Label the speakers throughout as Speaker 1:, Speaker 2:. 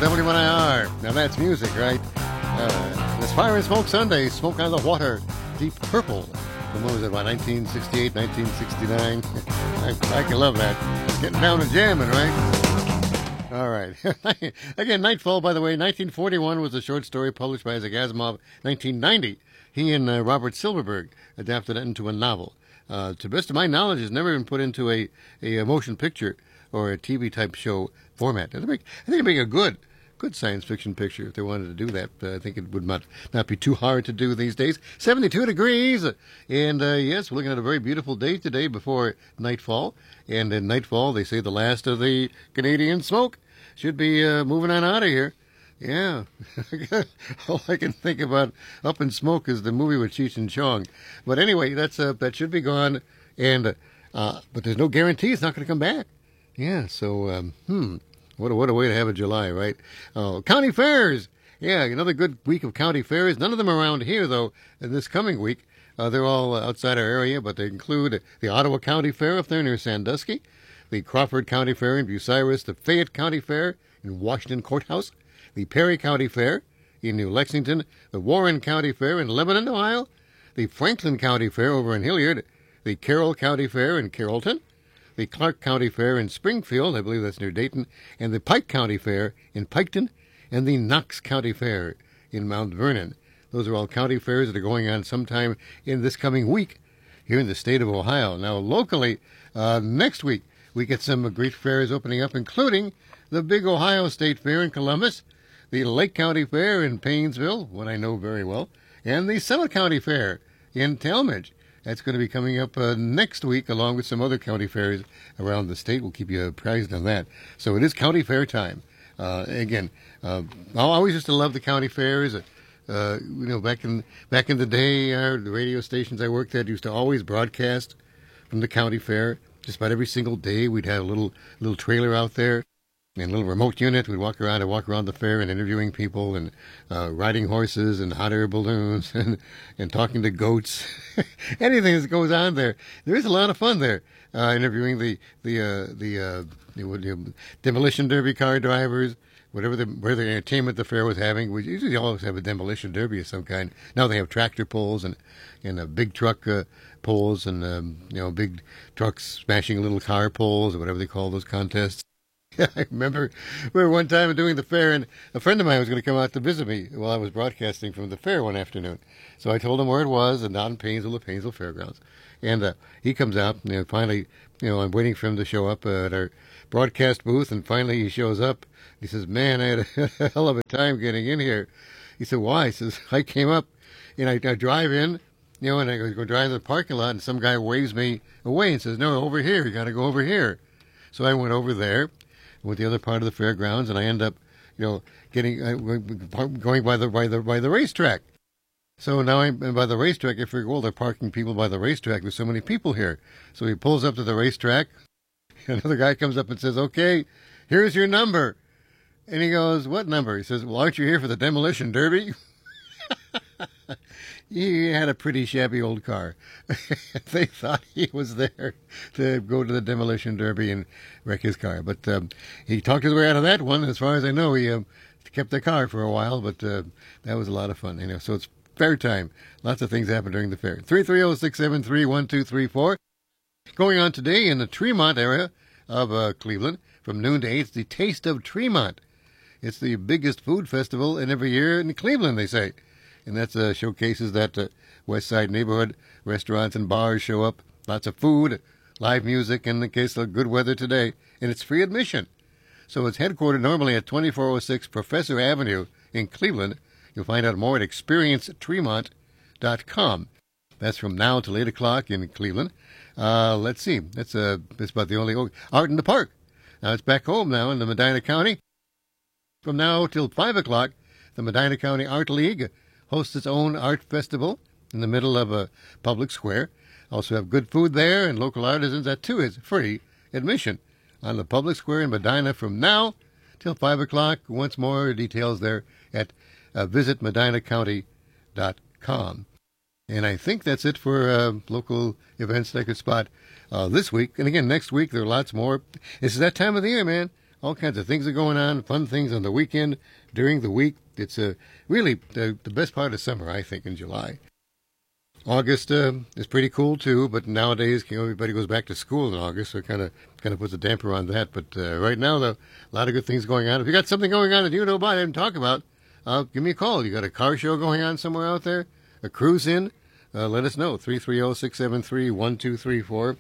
Speaker 1: WNIR. Now that's music, right? This Fire and Smoke Sunday, Smoke on the Water, Deep Purple. From what was it, about 1968, 1969? I can love that. Getting down and jamming, right? All right. Again, Nightfall, by the way, 1941 was a short story published by Isaac Asimov. 1990, he and Robert Silverberg adapted it into a novel. To the best of my knowledge, it's never been put into a motion picture or a TV type show format. I think it'd make a good science fiction picture if they wanted to do that. I think it would not be too hard to do these days. 72 degrees, and yes, we're looking at a very beautiful day today before nightfall. And in nightfall, they say the last of the Canadian smoke should be moving on out of here. Yeah, all I can think about Up in Smoke is the movie with Cheech and Chong. But anyway, that should be gone, and but there's no guarantee it's not going to come back. Yeah, so what a way to have a July, right? County fairs. Yeah, another good week of county fairs. None of them around here, though, in this coming week. They're all outside our area, but they include the Ottawa County Fair up there near Sandusky, the Crawford County Fair in Bucyrus, the Fayette County Fair in Washington Courthouse, the Perry County Fair in New Lexington, the Warren County Fair in Lebanon, Ohio, the Franklin County Fair over in Hilliard, the Carroll County Fair in Carrollton, the Clark County Fair in Springfield, I believe that's near Dayton, and the Pike County Fair in Piketon, and the Knox County Fair in Mount Vernon. Those are all county fairs that are going on sometime in this coming week here in the state of Ohio. Now, locally, next week, we get some great fairs opening up, including the Big Ohio State Fair in Columbus, the Lake County Fair in Paynesville, one I know very well, and the Summit County Fair in Talmadge. That's going to be coming up next week, along with some other county fairs around the state. We'll keep you apprised on that. So it is county fair time. Again, I always used to love the county fairs. Back in the day, the radio stations I worked at used to always broadcast from the county fair. Just about every single day, we'd have a little trailer out there. And a little remote unit, we'd walk around the fair and interviewing people and riding horses and hot air balloons and talking to goats. Anything that goes on there. There is a lot of fun there. Interviewing the demolition derby car drivers, whatever the entertainment the fair was having. We usually always have a demolition derby of some kind. Now they have tractor pulls and big truck pulls and big trucks smashing little car pulls or whatever they call those contests. I remember one time doing the fair, and a friend of mine was going to come out to visit me while I was broadcasting from the fair one afternoon. So I told him where it was, and out in Paynesville, the Paynesville Fairgrounds. And he comes out, and finally, I'm waiting for him to show up at our broadcast booth, and finally he shows up. He says, "Man, I had a hell of a time getting in here." He said, "Why?" He says, "I came up, and I drive in, and I go drive to the parking lot, and some guy waves me away and says, 'No, over here, you got to go over here.'" So I went over there with the other part of the fairgrounds, and I end up, going by the racetrack. So now I'm by the racetrack. I figure, well, they're parking people by the racetrack. There's so many people here. So he pulls up to the racetrack. Another guy comes up and says, "Okay, here's your number." And he goes, "What number?" He says, "Well, aren't you here for the demolition derby?" He had a pretty shabby old car. They thought he was there to go to the demolition derby and wreck his car. But he talked his way out of that one. As far as I know, he kept the car for a while, but that was a lot of fun. So it's fair time. Lots of things happen during the fair. 330-673-1234. Going on today in the Tremont area of Cleveland from noon to 8, it's the Taste of Tremont. It's the biggest food festival in every year in Cleveland, they say. And that showcases that West Side neighborhood. Restaurants and bars show up. Lots of food, live music, and in the case of good weather today. And it's free admission. So it's headquartered normally at 2406 Professor Avenue in Cleveland. You'll find out more at experiencetremont.com. That's from now till 8 o'clock in Cleveland. Let's see. That's about the only... Art in the Park. Now it's back home now in the Medina County. From now till 5 o'clock, the Medina County Art League hosts its own art festival in the middle of a public square. Also have good food there and local artisans. That, too, is free admission on the public square in Medina from now till 5 o'clock. Once more, details there at visitmedinacounty.com. And I think that's it for local events that I could spot this week. And again, next week, there are lots more. This is that time of the year, man. All kinds of things are going on, fun things on the weekend, during the week. It's really the best part of summer, I think, in July. August is pretty cool too, but nowadays everybody goes back to school in August, so it kind of puts a damper on that. But right now, though, a lot of good things going on. If you got something going on that you know about and talk about, give me a call. You got a car show going on somewhere out there, a cruise in? Let us know. 330-673-1234,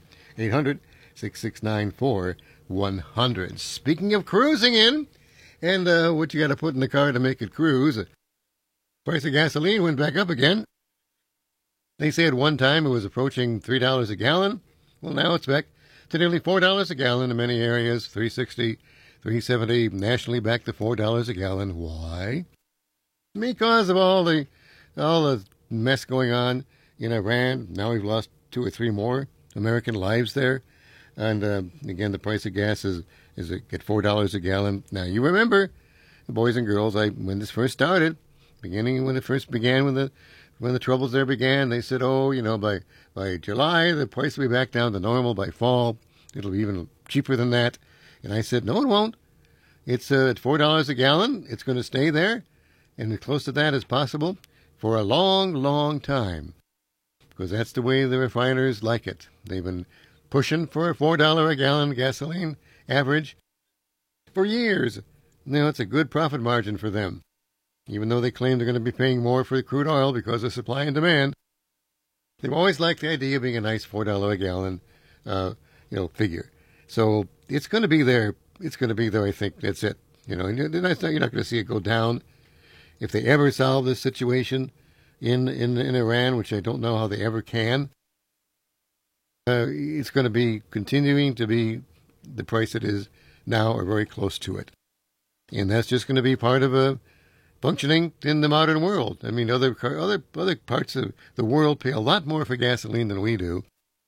Speaker 1: 800-6694-100. Speaking of cruising in, and what you got to put in the car to make it cruise, price of gasoline went back up again. They say at one time it was approaching $3 a gallon. Well, now it's back to nearly $4 a gallon in many areas, $3.60, $3.70, nationally back to $4 a gallon. Why? Because of all the mess going on in Iran. Now we've lost 2 or 3 more American lives there. And again, the price of gas is at $4 a gallon. Now, you remember, boys and girls, when this first started, when the troubles there began, they said, by July, the price will be back down to normal. By fall, it'll be even cheaper than that. And I said, no, it won't. It's at $4 a gallon. It's going to stay there, and as close to that as possible for a long, long time, because that's the way the refiners like it. They've been pushing for a $4 a gallon gasoline average for years. It's a good profit margin for them. Even though they claim they're going to be paying more for crude oil because of supply and demand, they've always liked the idea of being a nice $4 a gallon, figure. So it's going to be there. It's going to be there. I think that's it. You're not going to see it go down. If they ever solve this situation in Iran, which I don't know how they ever can, it's going to be continuing to be the price it is now, or very close to it. And that's just going to be part of a functioning in the modern world. I mean, other parts of the world pay a lot more for gasoline than we do.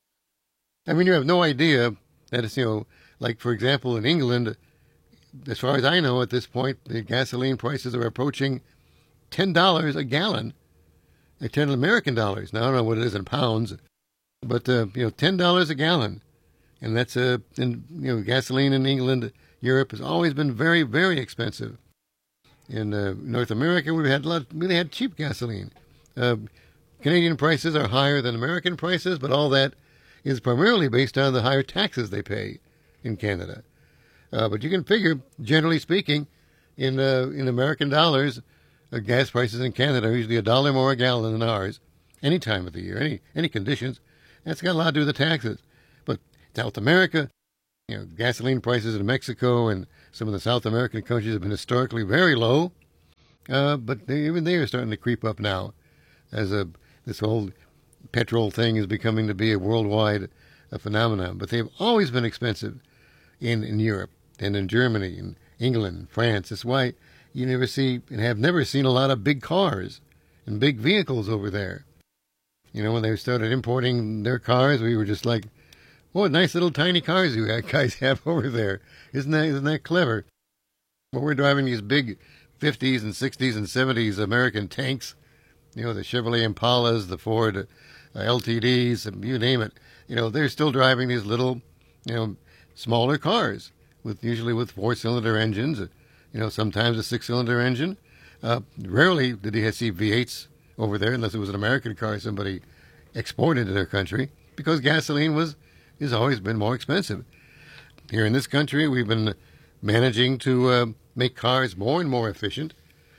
Speaker 1: I mean, you have no idea that it's, like, for example, in England, as far as I know at this point, the gasoline prices are approaching $10 a gallon, $10 American dollars. Now, I don't know what it is in pounds, but, $10 a gallon. And that's, gasoline in England, Europe has always been very, very expensive. In North America, we had cheap gasoline. Canadian prices are higher than American prices, but all that is primarily based on the higher taxes they pay in Canada. But you can figure, generally speaking, in American dollars, gas prices in Canada are usually $1 more a gallon than ours, any time of the year, any conditions. That's got a lot to do with the taxes. But South America, gasoline prices in Mexico and some of the South American countries have been historically very low, but even they are starting to creep up now, as this whole petrol thing is becoming to be a worldwide phenomenon. But they've always been expensive in Europe and in Germany and England and France. That's why you never see and have never seen a lot of big cars and big vehicles over there. When they started importing their cars, we were just like, what nice little tiny cars you guys have over there. Isn't that clever? Well, we're driving these big 50s and 60s and 70s American tanks, the Chevrolet Impalas, the Ford LTDs, you name it. They're still driving these little, smaller cars, usually with 4-cylinder engines, sometimes a 6-cylinder engine. Rarely did you see V8s over there, unless it was an American car somebody exported to their country, because gasoline has always been more expensive. Here in this country, we've been managing to make cars more and more efficient.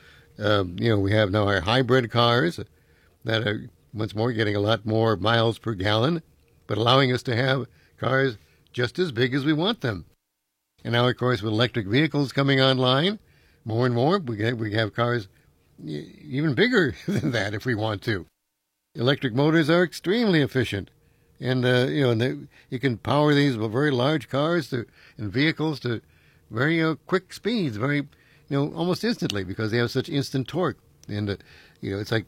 Speaker 1: We have now our hybrid cars that are once more getting a lot more miles per gallon, but allowing us to have cars just as big as we want them. And now, of course, with electric vehicles coming online, more and more, we have cars even bigger than that if we want to. Electric motors are extremely efficient. And, you can power these very large cars and vehicles to very quick speeds, very, almost instantly, because they have such instant torque. And, it's like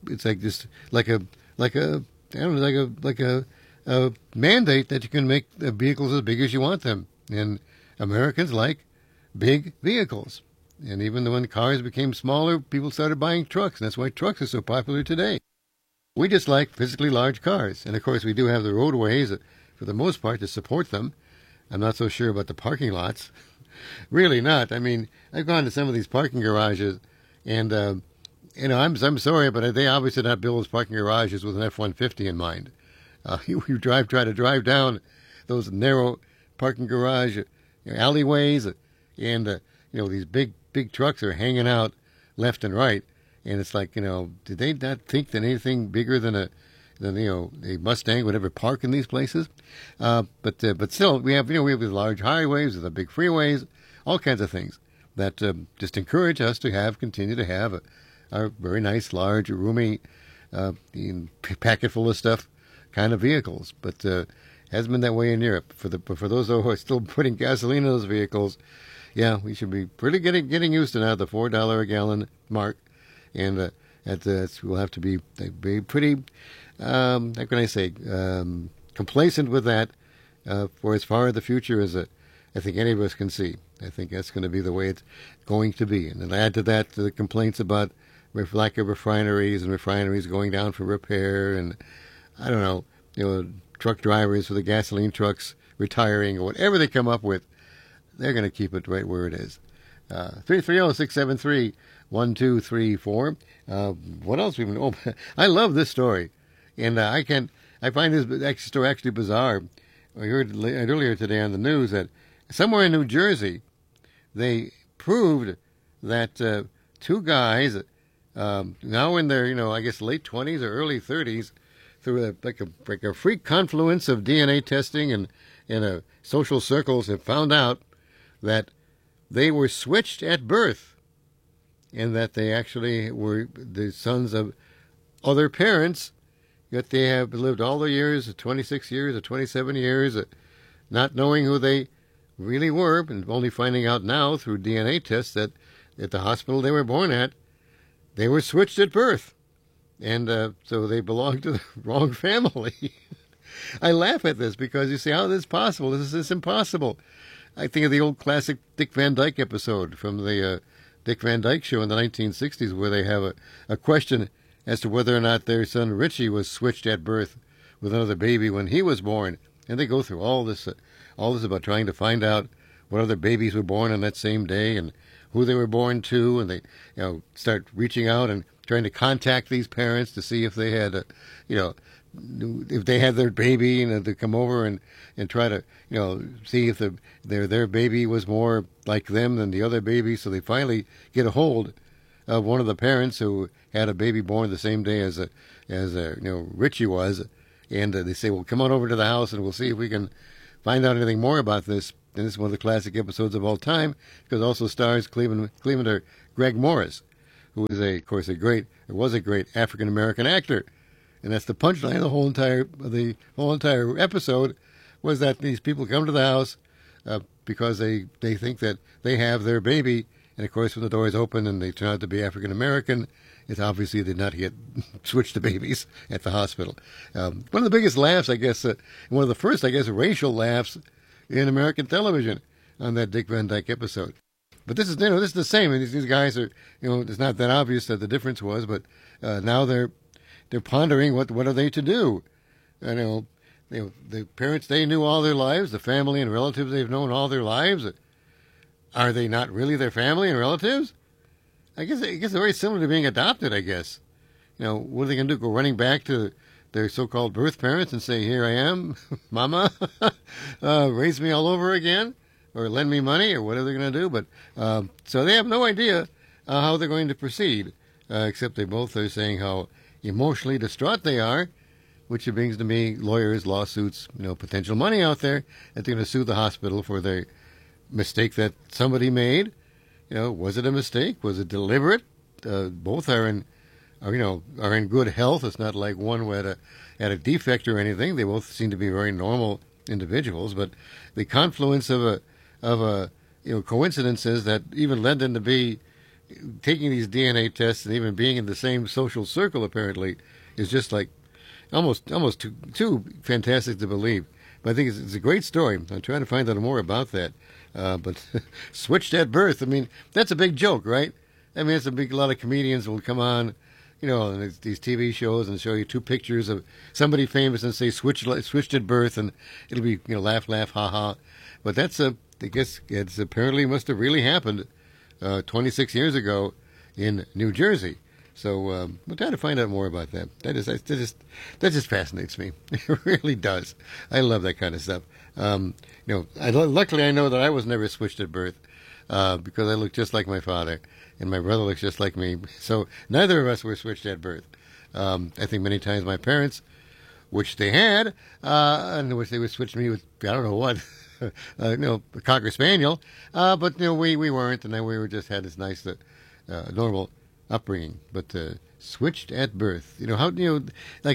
Speaker 1: a mandate that you can make the vehicles as big as you want them. And Americans like big vehicles. And even when cars became smaller, people started buying trucks. And that's why trucks are so popular today. We just like physically large cars. And, of course, we do have the roadways, for the most part, to support them. I'm not so sure about the parking lots. Really not. I mean, I've gone to some of these parking garages, and I'm sorry, but they obviously did not build those parking garages with an F-150 in mind. You try to drive down those narrow parking garage alleyways, and these big trucks are hanging out left and right, and it's like, did they not think that anything bigger than a Mustang would ever park in these places? But still, we have these large highways, the big freeways, all kinds of things that just encourage us to continue to have a very nice, large, roomy, packet full of stuff kind of vehicles. But hasn't been that way in Europe. For those who are still putting gasoline in those vehicles, yeah, we should be pretty getting used to now the $4 a gallon mark, and we'll have to be pretty, how can I say, complacent with that for as far as the future as I think any of us can see. I think that's going to be the way it's going to be. And then add to that the complaints about lack of refineries and refineries going down for repair, and I don't know, truck drivers for the gasoline trucks retiring, or whatever they come up with, they're going to keep it right where it is. 330-673-1234. What else we've been? Oh, I love this story, and I find this story actually bizarre. I heard earlier today on the news that somewhere in New Jersey, they proved that two guys, now in their I guess late 20s or early 30s, through a freak confluence of DNA testing and social circles, have found out that they were switched at birth, and that they actually were the sons of other parents, yet they have lived all the years, 26 years or 27 years, not knowing who they really were, and only finding out now through DNA tests that at the hospital they were born at, they were switched at birth. And so they belong to the wrong family. I laugh at this because you say, how is this possible? This is impossible. I think of the old classic Dick Van Dyke episode from the Dick Van Dyke Show in the 1960s, where they have a question as to whether or not their son Richie was switched at birth with another baby when he was born. And they go through all this about trying to find out what other babies were born on that same day and who they were born to, and they start reaching out and trying to contact these parents to see if they had if they had their baby, to come over and try to see if their baby was more like them than the other baby. So they finally get a hold of one of the parents who had a baby born the same day as Richie was, and they say, well, come on over to the house and we'll see if we can find out anything more about this. And this is one of the classic episodes of all time, because it also stars Clevelander Greg Morris, who is was a great African American actor. And that's the punchline of the whole entire episode, was that these people come to the house because they think that they have their baby, and of course when the door is open and they turn out to be African American, it's obviously they did not get switched the babies at the hospital. One of the biggest laughs, I guess, one of the first, I guess, racial laughs in American television on that Dick Van Dyke episode. But this is the same. And these guys are, it's not that obvious that the difference was, but now they're pondering what are they to do. The parents they knew all their lives, the family and relatives they've known all their lives, are they not really their family and relatives? I guess they're very similar to being adopted, I guess. What are they going to do? Go running back to their so-called birth parents and say, here I am, mama, raise me all over again, or lend me money, or whatever they're going to do. But so they have no idea how they're going to proceed, except they both are saying how emotionally distraught they are, which brings to me lawyers, lawsuits, potential money out there that they're going to sue the hospital for their mistake that somebody made. Was it a mistake? Was it deliberate? Both are in good health. It's not like one had a defect or anything. They both seem to be very normal individuals. But the confluence of coincidences that even led them to be taking these DNA tests and even being in the same social circle apparently is just like almost too fantastic to believe. But I think it's a great story. I'm trying to find out more about that. But switched at birth, I mean, that's a big joke, right? I mean, a lot of comedians will come on, and these TV shows and show you two pictures of somebody famous and say switched at birth, and it'll be, laugh, laugh, ha, ha. But that's I guess it's apparently must have really happened 26 years ago in New Jersey. So we'll try to find out more about that. That just fascinates me. It really does. I love that kind of stuff. Luckily I know that I was never switched at birth because I look just like my father, and my brother looks just like me. So neither of us were switched at birth. I think many times my parents, which they had, and which they would switch me with I don't know what, a Cocker Spaniel, but we weren't, and then we were just had this nice normal upbringing, but switched at birth. They don't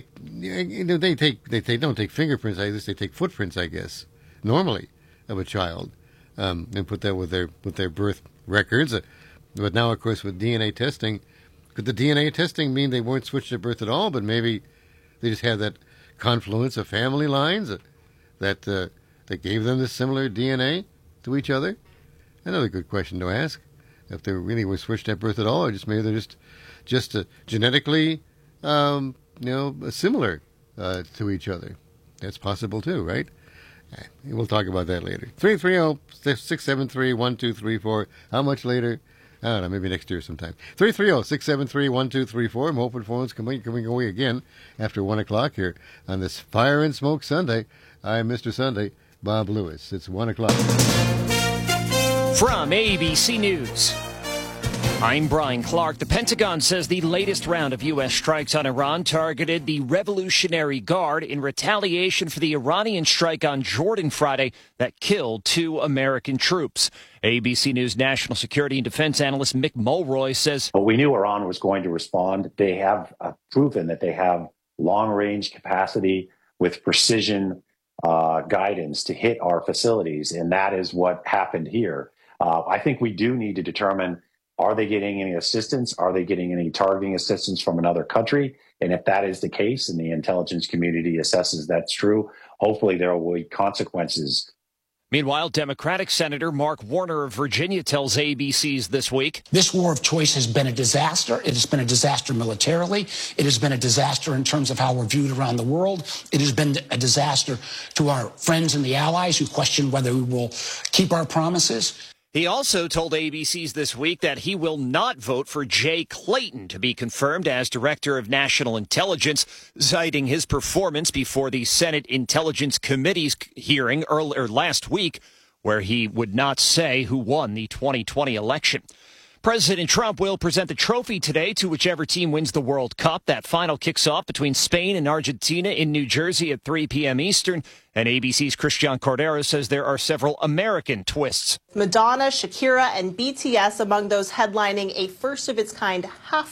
Speaker 1: take fingerprints. I guess they take footprints, I guess, normally of a child, and put that with their birth records. But now, of course, with DNA testing, could the DNA testing mean they weren't switched at birth at all? But maybe they just had that confluence of family lines that gave them this similar DNA to each other. Another good question to ask. If they really were switched at birth at all, or just maybe they're just genetically, similar to each other. That's possible too, right? We'll talk about that later. 330-673-1234. How much later? I don't know, maybe next year sometime. 330-673-1234. I'm hoping phones coming away again after 1 o'clock here on this Fire and Smoke Sunday. I'm Mr. Sunday, Bob Lewis. It's 1 o'clock.
Speaker 2: From ABC News, I'm Brian Clark. The Pentagon says the latest round of U.S. strikes on Iran targeted the Revolutionary Guard in retaliation for the Iranian strike on Jordan Friday that killed 2 American troops. ABC News national security and defense analyst Mick Mulroy says,
Speaker 3: "Well, we knew Iran was going to respond. They have proven that they have long-range capacity with precision guidance to hit our facilities, and that is what happened here. I think we do need to determine, are they getting any assistance? Are they getting any targeting assistance from another country? And if that is the case and the intelligence community assesses that's true, hopefully there will be consequences."
Speaker 2: Meanwhile, Democratic Senator Mark Warner of Virginia tells ABC's This Week,
Speaker 4: "This war of choice has been a disaster. It has been a disaster militarily. It has been a disaster in terms of how we're viewed around the world. It has been a disaster to our friends and the allies who question whether we will keep our promises."
Speaker 2: He also told ABC's This Week that he will not vote for Jay Clayton to be confirmed as Director of National Intelligence, citing his performance before the Senate Intelligence Committee's hearing earlier last week, where he would not say who won the 2020 election. President Trump will present the trophy today to whichever team wins the World Cup. That final kicks off between Spain and Argentina in New Jersey at 3 p.m. Eastern. And ABC's Christian Cordero says there are several American twists.
Speaker 5: Madonna, Shakira, and BTS among those headlining a first-of-its-kind half